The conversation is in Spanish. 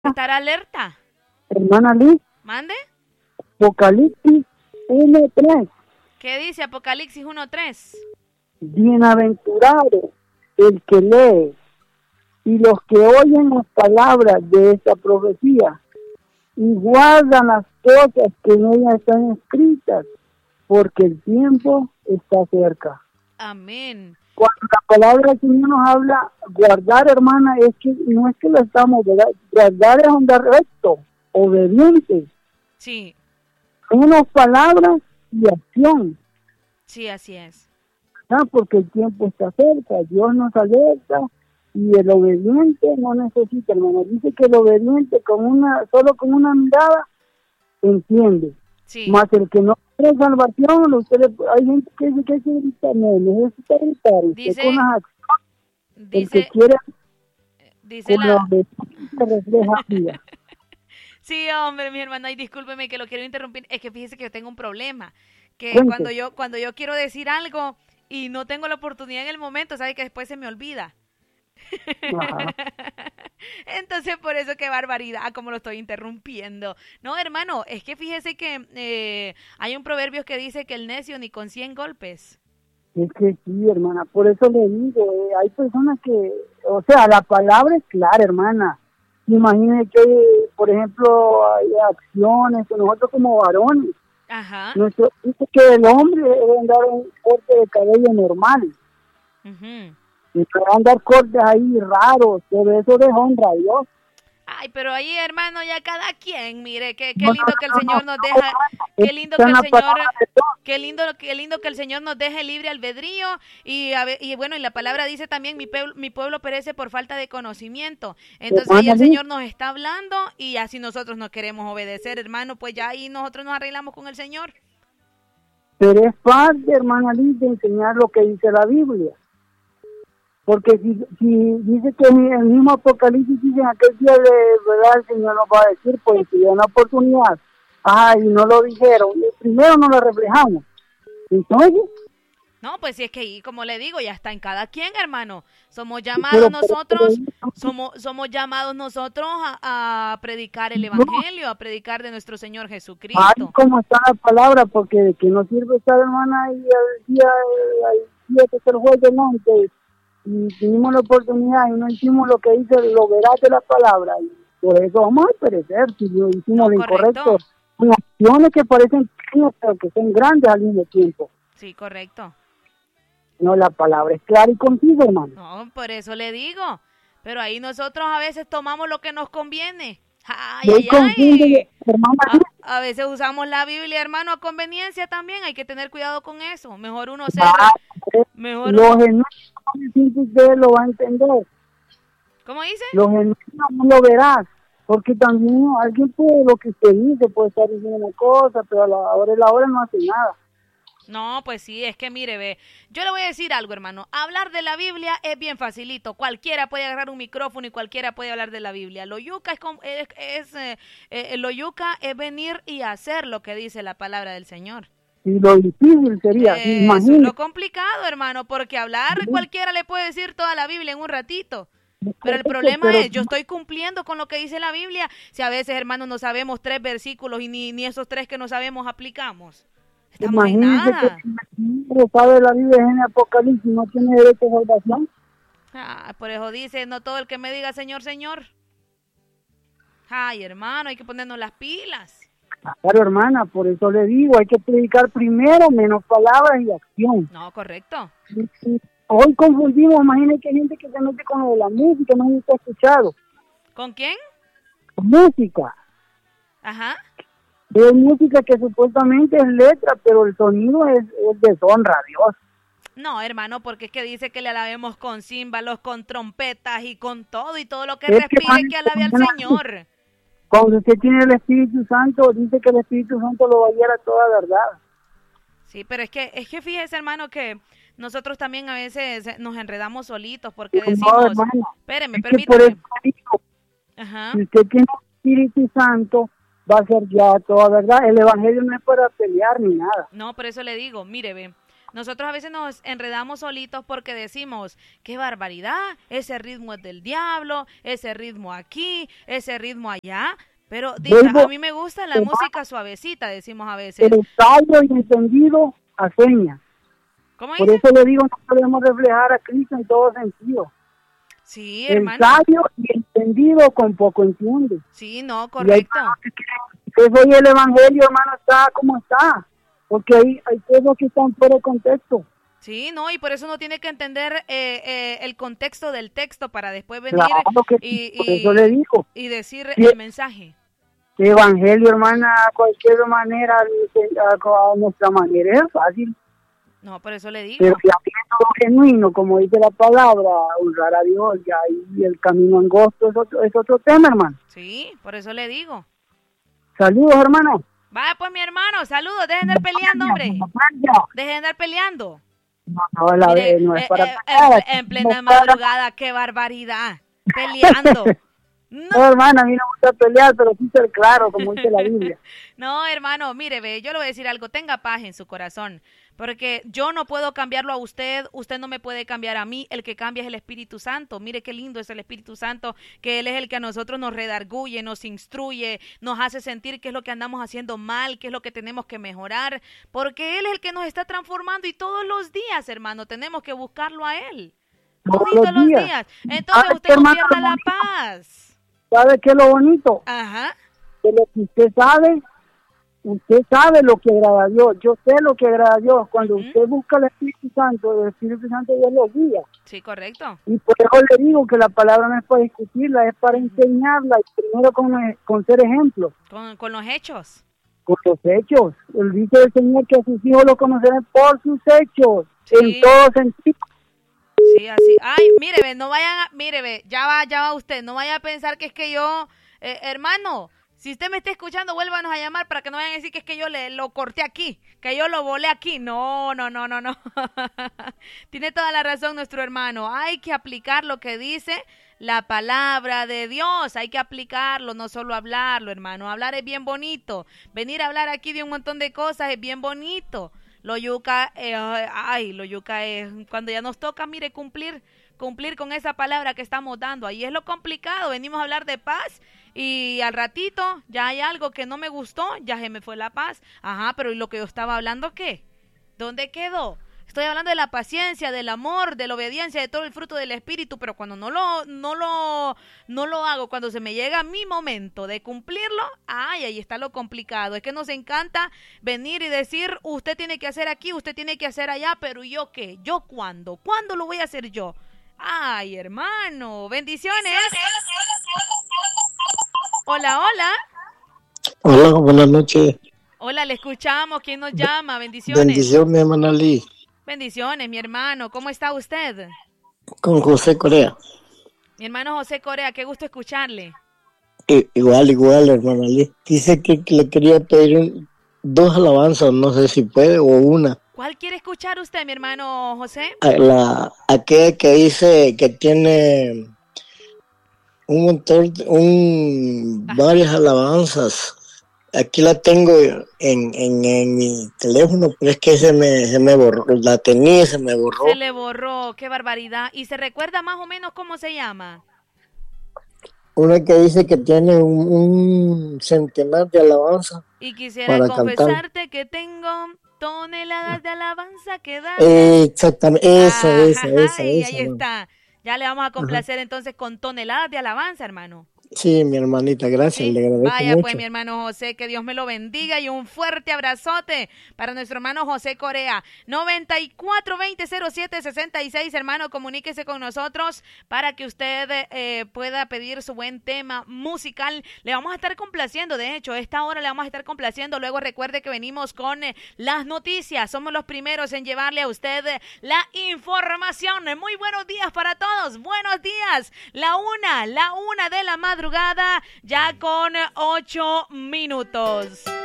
Estar alerta. Hermana Liz, ¿Mande? Apocalipsis 1:3. ¿Qué dice Apocalipsis 1:3? Bienaventurado el que lee y los que oyen las palabras de esta profecía y guardan las cosas que en ella están escritas, porque el tiempo está cerca. Amén. Cuando la palabra del Señor nos habla, guardar, hermana, es que no es que lo estamos, ¿verdad? Guardar es andar recto, obediente. Sí, Menos palabras y acción, sí, así es. ¿verdad? Porque el tiempo está cerca, Dios nos alerta y el obediente no necesita, hermano. Dice que el obediente solo con una mirada entiende. Sí. Más el que no quiere salvación, hay gente que dice que hay que gritar, no necesita gritar, usted Dice- con las acciones, el que Dice, quiere dice con la... la obediencia refleja vida. Sí, hombre, mi hermana, y discúlpeme que lo quiero interrumpir, es que fíjese que yo tengo un problema, que Cuente. cuando yo quiero decir algo y no tengo la oportunidad en el momento, sabe que después se me olvida. Ajá. Entonces, por eso qué barbaridad, como lo estoy interrumpiendo. No, hermano, es que fíjese que hay un proverbio que dice que el necio ni con 100 golpes. Es que sí, hermana, por eso le digo, hay personas que, o sea, la palabra es clara, hermana. Imagínese que, por ejemplo, hay acciones que nosotros como varones, Ajá. dice que el hombre debe andar un corte de cabello normal, Ujú. y que va a andar cortes ahí raros, pero eso deshonra a Dios. Ay, pero ahí, hermano, ya cada quien, mire, qué No, lindo que el Señor nos deja, hermana, qué lindo está que en el la Señor, palabra de Dios. qué lindo que el Señor nos deje libre albedrío y bueno, y la palabra dice también, mi pueblo perece por falta de conocimiento. Entonces ahí Hermana el Liz, Señor nos está hablando y así nosotros no queremos obedecer, hermano, pues ya ahí nosotros nos arreglamos con el Señor. pero es parte, hermana Liz, de enseñar lo que dice la Biblia. Porque si dice que en el mismo Apocalipsis dice en aquel día de verdad el Señor nos va a decir, pues si hay una oportunidad, y no lo dijeron, primero no lo reflejamos. Entonces, No, pues si es que ahí, como le digo, ya está en cada quien, hermano. Somos llamados pero nosotros, somos llamados nosotros a predicar el evangelio, a predicar de nuestro Señor Jesucristo. como está la palabra, porque de que no sirve estar, hermana, y al día que se fue delante, y tuvimos la oportunidad y no hicimos lo que dice, lo verás de la palabra, y por eso vamos a perecer si no hicimos No, lo incorrecto, correcto. con acciones que parecen pequeñas, pero que son grandes al mismo tiempo. Sí, correcto. No, la palabra es clara y concisa, hermano. No, por eso le digo. Pero ahí nosotros a veces tomamos lo que nos conviene. Ay, Muy ay, confunde, ay. hermana. A veces usamos la Biblia, hermano, a conveniencia también. Hay que tener cuidado con eso. Mejor uno mejor Lo uno, genuino, usted lo va a entender. ¿cómo dice? Lo genuino no lo verás. Porque también alguien puede, lo que usted dice, puede estar diciendo una cosa, pero a la hora no hace nada. No, pues sí, es que mire, ve, yo le voy a decir algo, hermano. Hablar de la Biblia es bien facilito. Cualquiera puede agarrar un micrófono y cualquiera puede hablar de la Biblia. Lo yuca lo yuca es venir y hacer lo que dice la palabra del Señor. Y lo difícil sería, Eso es imagínese. lo complicado, hermano, porque hablar cualquiera le puede decir toda la Biblia en un ratito. Pero el problema es, yo estoy cumpliendo con lo que dice la Biblia. Si a veces, hermano, no sabemos 3 versículos y ni esos 3 que no sabemos aplicamos. Estamos en Imagínese nada. que no sabe la Biblia en el Apocalipsis, no tiene derecho a salvación. Por eso dice, no todo el que me diga Señor, Señor. Ay, hermano, hay que ponernos las pilas. Claro, hermana, por eso le digo, hay que predicar primero, menos palabras y acción. No, correcto. Hoy confundimos, imagínate que hay gente que se mete con lo de la música, no está escuchado. ¿Con quién? Música. Ajá. Hay música que supuestamente es letra, pero el sonido es deshonra a Dios. No, hermano, porque es que dice que le alabemos con címbalos, con trompetas y con todo y todo lo que Es que, respire que alabe al Señor. Cuando usted tiene el Espíritu Santo, dice que el Espíritu Santo lo va a guiar a toda verdad. Sí, pero es que fíjese, hermano, que nosotros también a veces nos enredamos solitos porque decimos, No, hermano, espéreme, es que por permítame. eso digo, Ajá. si usted tiene el Espíritu Santo, va a ser ya toda verdad. El Evangelio no es para pelear ni nada. No, por eso le digo, mire, ve, Nosotros a veces nos enredamos solitos porque decimos, qué barbaridad, ese ritmo es del diablo, ese ritmo aquí, ese ritmo allá. Pero a mí me gusta la música suavecita, decimos a veces. El sabio y entendido a señas. ¿Cómo Por dice? eso le digo, no podemos reflejar a Cristo en todo sentido. Sí, hermano. El sabio y entendido con poco entiende. Sí, no, correcto. Eso y el evangelio, hermano, está como está. Porque hay cosas que están fuera de contexto. Sí, no, y por eso uno tiene que entender el contexto del texto para después venir Claro que sí, por eso le digo. Y decir Sí. el mensaje. El evangelio, hermana, a cualquier manera, a nuestra manera es fácil. No, por eso le digo. Pero si haciendo lo genuino, como dice la palabra, honrar a Dios, ya y el camino angosto es otro tema, hermano. Sí, por eso le digo. Saludos, hermano. Vaya pues, mi hermano, saludos, dejen de andar peleando, hombre. Dejen de andar peleando. No, Mire, no es para en plena madrugada, qué barbaridad. Peleando. No, hermana, a mí no me gusta pelear, pero sí ser claro, como dice la Biblia. No, hermano, mire, ve, yo le voy a decir algo, tenga paz en su corazón, porque yo no puedo cambiarlo a usted, usted no me puede cambiar a mí, el que cambia es el Espíritu Santo. Mire qué lindo es el Espíritu Santo, que Él es el que a nosotros nos redarguye, nos instruye, nos hace sentir qué es lo que andamos haciendo mal, qué es lo que tenemos que mejorar, porque Él es el que nos está transformando y todos los días, hermano, tenemos que buscarlo a Él. Todos los días. Entonces usted no pierda la paz. ¿Sabe qué es lo bonito? Ajá. De lo que usted sabe lo que agrada a Dios. Yo sé lo que agrada a Dios. Cuando usted busca al Espíritu Santo, el Espíritu Santo Dios lo guía. Sí, correcto. Y por eso le digo que la palabra no es para discutirla, es para enseñarla, y primero con ser ejemplo. Con los hechos. Con los hechos. Él dice el Señor que a sus hijos lo conocerán por sus hechos, Sí. en todo sentido. Sí, así. Ay, mire, ve, no vayan a, mire, ve, ya va usted, no vaya a pensar que es que yo, hermano, si usted me está escuchando, vuélvanos a llamar para que no vayan a decir que es que yo lo corté aquí, que yo lo volé aquí. No. Tiene toda la razón nuestro hermano. Hay que aplicar lo que dice la palabra de Dios, hay que aplicarlo, no solo hablarlo, hermano. Hablar es bien bonito. Venir a hablar aquí de un montón de cosas es bien bonito. Lo yuca es cuando ya nos toca, mire, cumplir con esa palabra que estamos dando. Ahí es lo complicado. Venimos a hablar de paz y al ratito ya hay algo que no me gustó, ya se me fue la paz. Ajá, pero ¿y lo que yo estaba hablando qué? ¿Dónde quedó? Estoy hablando de la paciencia, del amor, de la obediencia, de todo el fruto del Espíritu, pero cuando no lo hago, cuando se me llega mi momento de cumplirlo, ahí está lo complicado. Es que nos encanta venir y decir, usted tiene que hacer aquí, usted tiene que hacer allá, pero ¿yo qué? ¿Yo cuándo? ¿Cuándo lo voy a hacer yo? Ay, hermano, bendiciones. Hola. Hola, buenas noches. Hola, le escuchamos. ¿Quién nos llama? Bendiciones. Bendiciones, hermana Lee. Bendiciones, mi hermano. ¿Cómo está usted? Con José Corea. Mi hermano José Corea, qué gusto escucharle. Igual, hermana Lee. Dice que le quería pedir 2 alabanzas, no sé si puede, o una. ¿Cuál quiere escuchar usted, mi hermano José? Aquella que dice que tiene un montón, varias alabanzas. Aquí la tengo en mi teléfono, pero es que se me borró. La tenía y se me borró. Se le borró, qué barbaridad. ¿Y se recuerda más o menos cómo se llama? Una que dice que tiene un centenar de alabanzas. Y quisiera confesarte que tengo toneladas de alabanza que dar. Exactamente, esa. Ahí está. Ya le vamos a complacer entonces con toneladas de alabanza, hermano. Sí, mi hermanita, gracias, sí. Le agradezco Vaya, mucho. Pues, mi hermano José, que Dios me lo bendiga y un fuerte abrazote para nuestro hermano José Corea. 94200766, hermano, comuníquese con nosotros para que usted pueda pedir su buen tema musical. Le vamos a estar complaciendo, de hecho, esta hora le vamos a estar complaciendo. Luego recuerde que venimos con las noticias. Somos los primeros en llevarle a usted la información. Muy buenos días para todos. Buenos días. La una de la madrugada, ya con 8 minutos.